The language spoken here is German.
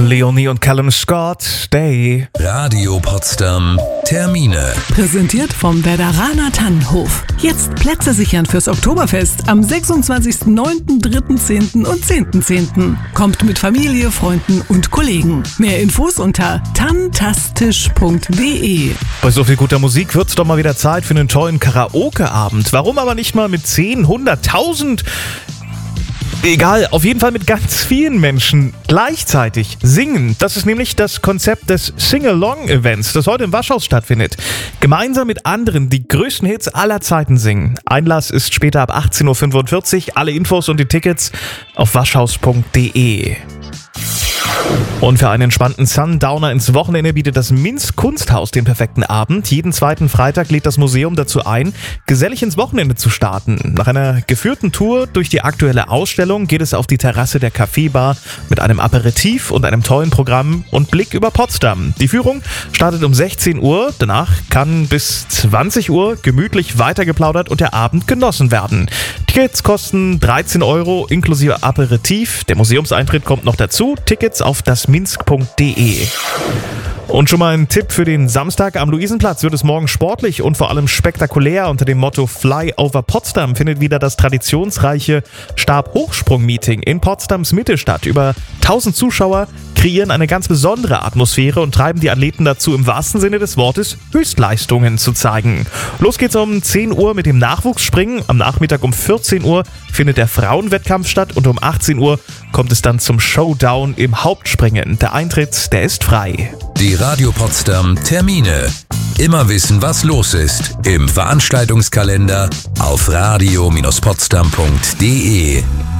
Leonie und Callum Scott, Stay. Radio Potsdam Termine. Präsentiert vom Werderaner Tannenhof. Jetzt Plätze sichern fürs Oktoberfest am 26.09., 3.10. und 10.10. Kommt mit Familie, Freunden und Kollegen. Mehr Infos unter tantastisch.de. Bei so viel guter Musik wird's doch mal wieder Zeit für einen tollen Karaoke-Abend. Warum aber nicht mal mit 10, 100.000? Egal, auf jeden Fall mit ganz vielen Menschen gleichzeitig singen. Das ist nämlich das Konzept des Sing-Along-Events, das heute im Waschhaus stattfindet. Gemeinsam mit anderen die größten Hits aller Zeiten singen. Einlass ist später ab 18.45 Uhr. Alle Infos und die Tickets auf waschhaus.de. Und für einen entspannten Sundowner ins Wochenende bietet das Minsk Kunsthaus den perfekten Abend. Jeden zweiten Freitag lädt das Museum dazu ein, gesellig ins Wochenende zu starten. Nach einer geführten Tour durch die aktuelle Ausstellung geht es auf die Terrasse der Kaffeebar mit einem Aperitif und einem tollen Programm und Blick über Potsdam. Die Führung startet um 16 Uhr, danach kann bis 20 Uhr gemütlich weitergeplaudert und der Abend genossen werden. Tickets kosten 13 € inklusive Aperitif. Der Museumseintritt kommt noch dazu. Tickets auf dasminsk.de. Und schon mal ein Tipp für den Samstag. Am Luisenplatz wird es morgen sportlich und vor allem spektakulär. Unter dem Motto Fly over Potsdam findet wieder das traditionsreiche Stabhochsprung-Meeting in Potsdams Mitte statt. Über 1000 Zuschauer kreieren eine ganz besondere Atmosphäre und treiben die Athleten dazu, im wahrsten Sinne des Wortes Höchstleistungen zu zeigen. Los geht's um 10 Uhr mit dem Nachwuchsspringen. Am Nachmittag um 14 Uhr findet der Frauenwettkampf statt und um 18 Uhr kommt es dann zum Showdown im Hauptspringen. Der Eintritt, der ist frei. Die Radio Potsdam Termine. Immer wissen, was los ist. Im Veranstaltungskalender auf radio-potsdam.de.